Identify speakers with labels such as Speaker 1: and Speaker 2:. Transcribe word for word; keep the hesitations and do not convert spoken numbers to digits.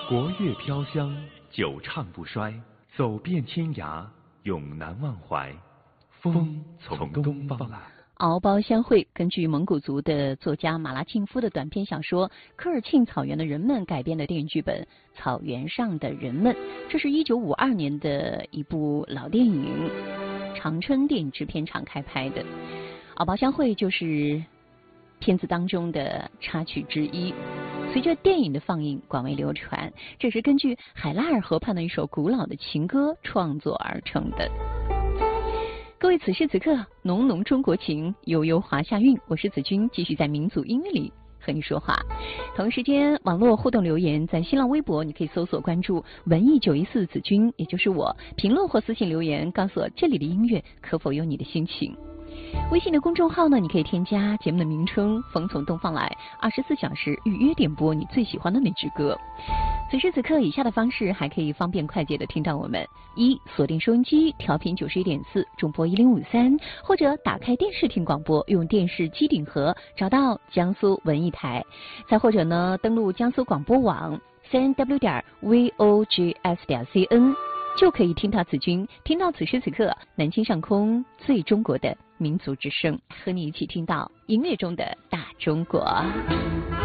Speaker 1: 国乐飘香，久唱不衰，走遍天涯，永难忘怀。风从东方来。
Speaker 2: 敖包相会根据蒙古族的作家马拉庆夫的短篇小说《科尔沁草原的人们》改编的电影剧本《草原上的人们》，这是一九五二年的一部老电影，长春电影制片厂开拍的。敖包相会就是片子当中的插曲之一，随着电影的放映广为流传，这是根据海拉尔河畔的一首古老的情歌创作而成的。各位，此时此刻，浓浓中国情，悠悠华夏韵。我是子君，继续在民族音乐里和你说话。同时间，网络互动留言，在新浪微博你可以搜索关注文艺九一四子君，也就是我，评论或私信留言，告诉我这里的音乐可否有你的心情。微信的公众号呢，你可以添加节目的名称“风从东方来”，二十四小时预约点播你最喜欢的那支歌。此时此刻，以下的方式还可以方便快捷的听到我们：一、锁定收音机，调频九十一点四，中波一零五三；或者打开电视听广播，用电视机顶盒找到江苏文艺台；再或者呢，登录江苏广播网三 w 点 v o g s 点 c n， 就可以听到子君，听到此时此刻南京上空最中国的民族之声，和你一起听到音乐中的大中国。